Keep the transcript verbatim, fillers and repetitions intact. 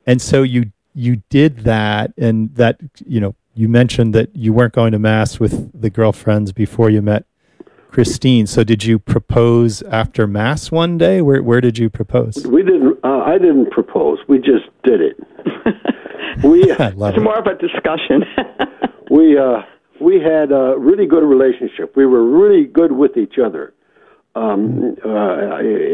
And so you you did that, and that, you know, you mentioned that you weren't going to Mass with the girlfriends before you met Christine. So did you propose after Mass one day? Where where did you propose? We didn't. Uh, I didn't propose. We just did it. we. I love It's it. more of a discussion. we uh, we had a really good relationship. We were really good with each other. Um, uh,